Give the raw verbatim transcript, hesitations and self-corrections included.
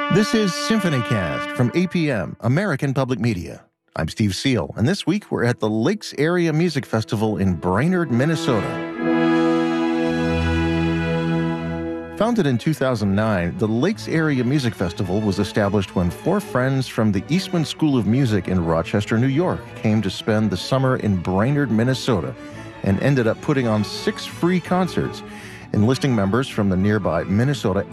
This is SymphonyCast from A P M, American Public Media. I'm Steve Seal, and this week we're at the Lakes Area Music Festival in Brainerd, Minnesota. Founded in two thousand nine, the Lakes Area Music Festival was established when four friends from the Eastman School of Music in Rochester, New York, came to spend the summer in Brainerd, Minnesota, and ended up putting on six free concerts, enlisting members from the nearby Minnesota